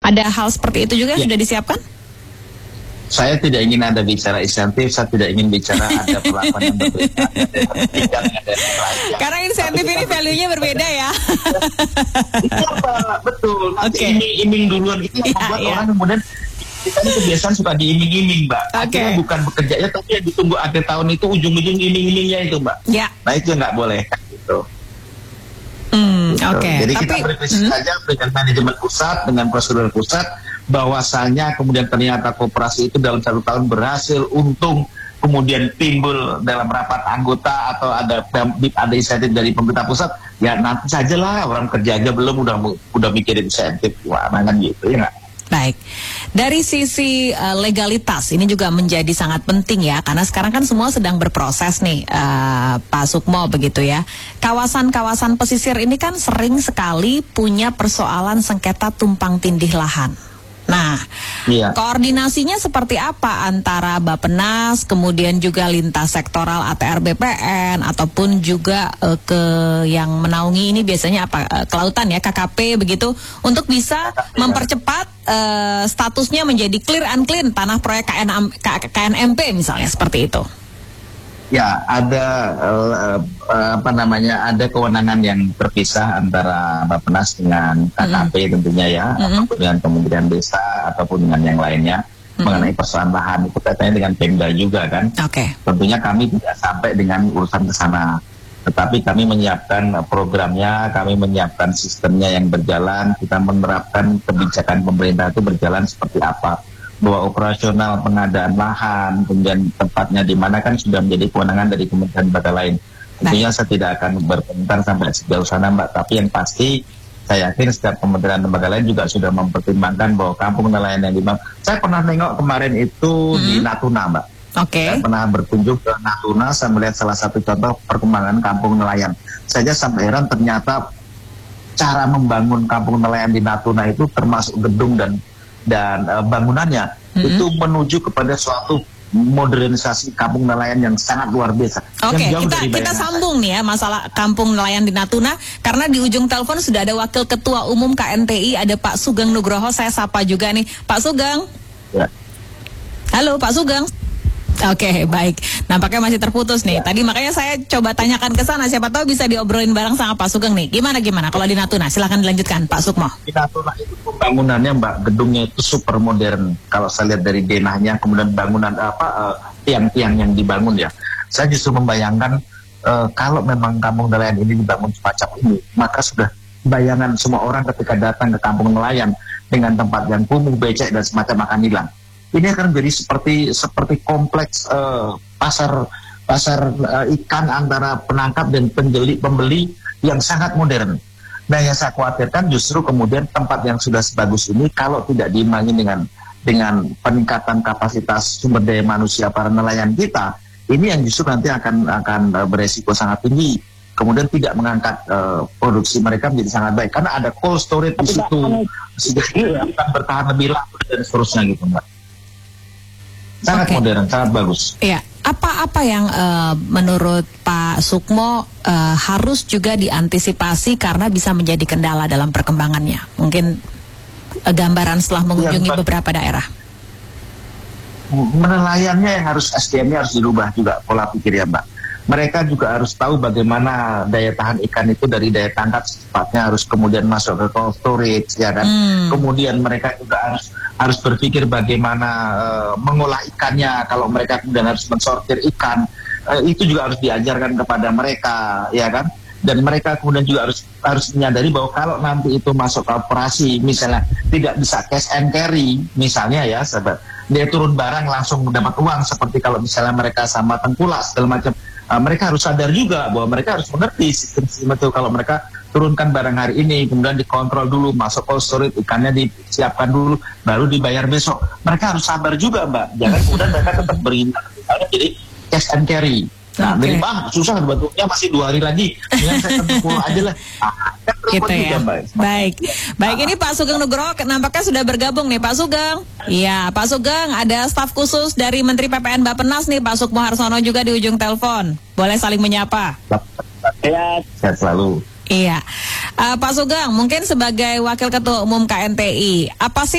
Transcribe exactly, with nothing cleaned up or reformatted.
Ada hal seperti itu juga ya. Sudah disiapkan? Saya tidak ingin ada bicara insentif, saya tidak ingin bicara ada perlakuan yang berbeda. Karena insentif ini value-nya berbeda ya. Iya Pak, betul. Nanti Okay. iming-iming duluan itu yang Iya, membuat iya. orang kemudian kita ini kebiasaan suka diiming-iming, Mbak. Oke. Akhirnya bukan bekerjanya, tapi yang ditunggu akhir tahun itu ujung-ujung iming-imingnya itu, Mbak. Ya. Nah itu nggak boleh, gitu. Hmm, Gitu. Oke. Jadi Tapi kita berdiskusi hmm, saja dengan manajemen pusat, dengan prosedur pusat, bahwasanya kemudian ternyata koperasi itu dalam satu tahun berhasil untung, kemudian timbul dalam rapat anggota atau ada ada insentif dari pemerintah pusat, ya nanti sajalah, orang kerja aja belum udah udah mikirin insentif, wah kan gitu ya nggak? baik. Dari sisi uh, legalitas ini juga menjadi sangat penting ya, karena sekarang kan semua sedang berproses nih, uh, Pak Sukmo begitu ya. Kawasan-kawasan pesisir ini kan sering sekali punya persoalan sengketa tumpang tindih lahan. Nah, Iya. koordinasinya seperti apa antara Bappenas, kemudian juga lintas sektoral A T R B P N, ataupun juga eh, ke yang menaungi ini biasanya apa, eh, kelautan ya, K K P begitu, untuk bisa mempercepat eh, statusnya menjadi clear and clean tanah proyek K N M, K- K N M P misalnya, seperti itu. Ya, ada uh, uh, apa namanya, ada kewenangan yang terpisah antara Bappenas dengan K K P mm-hmm. tentunya ya, mm-hmm. ataupun dengan Kementerian Desa ataupun dengan yang lainnya mm-hmm. mengenai persoalan lahan itu katanya dengan Pemda juga kan. Oke. Okay. Tentunya kami tidak sampai dengan urusan ke sana, tetapi kami menyiapkan programnya, kami menyiapkan sistemnya yang berjalan, kita menerapkan kebijakan pemerintah itu berjalan seperti apa. Bahwa operasional pengadaan lahan, kemudian tempatnya di mana kan sudah menjadi kewenangan dari kementerian lembaga lain. Tentunya saya tidak akan berkomentar sampai sejauh sana, Mbak. Tapi yang pasti saya yakin setiap kementerian lembaga lain juga sudah mempertimbangkan bahwa kampung nelayan yang dibangun. Saya pernah nengok kemarin itu hmm. di Natuna, Mbak. Oke. Okay. Saya pernah berkunjung ke Natuna, saya melihat salah satu contoh perkembangan kampung nelayan. Saya sampai heran ternyata cara membangun kampung nelayan di Natuna itu termasuk gedung dan dan uh, bangunannya mm-hmm. itu menuju kepada suatu modernisasi kampung nelayan yang sangat luar biasa. Oke, okay, kita kita sambung nih ya masalah kampung nelayan di Natuna, karena di ujung telepon sudah ada Wakil Ketua Umum K N T I, ada Pak Sugeng Nugroho. Saya sapa juga nih, Pak Sugeng. Ya. Halo Pak Sugeng. Oke, okay, baik. Nampaknya masih terputus nih. Ya. Tadi makanya saya coba tanyakan ke sana, siapa tahu bisa diobrolin bareng sama Pak Sugeng nih. Gimana gimana kalau di Natuna? Silahkan dilanjutkan Pak Sukmo. Di Natuna itu pembangunannya, Mbak, gedungnya itu super modern. Kalau saya lihat dari denahnya, kemudian bangunan apa uh, tiang-tiang yang dibangun ya. Saya justru membayangkan uh, kalau memang kampung nelayan ini dibangun semacam ini, maka sudah bayangan semua orang ketika datang ke kampung nelayan dengan tempat yang kumuh, becek dan semacam akan hilang. Ini akan menjadi seperti seperti kompleks uh, pasar pasar uh, ikan antara penangkap dan penjeli, pembeli yang sangat modern. Nah, yang saya khawatirkan justru kemudian tempat yang sudah sebagus ini kalau tidak diimbangi dengan dengan peningkatan kapasitas sumber daya manusia para nelayan kita, ini yang justru nanti akan akan uh, beresiko sangat tinggi. Kemudian tidak mengangkat uh, produksi mereka menjadi sangat baik karena ada cold storage di situ sehingga akan bertahan lebih lama dan seterusnya gitu, Mbak. Sangat okay. modern, sangat bagus. Iya, apa-apa yang uh, menurut Pak Sukmo uh, harus juga diantisipasi karena bisa menjadi kendala dalam perkembangannya? Mungkin uh, gambaran setelah mengunjungi ya, beberapa daerah. Nelayannya yang harus S D M-nya harus dirubah juga pola pikir ya, Mbak. Mereka juga harus tahu bagaimana daya tahan ikan itu dari daya tangkap secepatnya harus kemudian masuk ke cold storage, ya kan. Hmm. Kemudian mereka juga harus harus berpikir bagaimana uh, mengolah ikannya. Kalau mereka kemudian harus mensortir ikan, uh, itu juga harus diajarkan kepada mereka, ya kan. Dan mereka kemudian juga harus harus menyadari bahwa kalau nanti itu masuk ke operasi, misalnya tidak bisa cash and carry, misalnya ya, sahabat, dia turun barang langsung mendapat uang seperti kalau misalnya mereka sama tengkulak segala macam. Uh, mereka harus sadar juga bahwa mereka harus mengerti sistem-sistem itu. Kalau mereka turunkan barang hari ini, kemudian dikontrol dulu, masuk cold storage, ikannya disiapkan dulu, baru dibayar besok. Mereka harus sabar juga, Mbak. Jangan kemudian mereka tetap berindah. Jadi cash and carry. Nah, okay. dari bang susah bentuknya masih dua hari lagi. Dengan saya pulang aja lah. Ah, gitu ya. Baik, baik. Baik, ini Pak Sugeng Nugroho nampaknya sudah bergabung nih, Pak Sugeng. Iya, Pak Sugeng, ada staf khusus dari Menteri P P N Bappenas nih, Pak Sukmo Harsono juga di ujung telepon. Boleh saling menyapa. Ya, sehat selalu. Iya, uh, Pak Sugeng, mungkin sebagai Wakil Ketua Umum K N T I, apa sih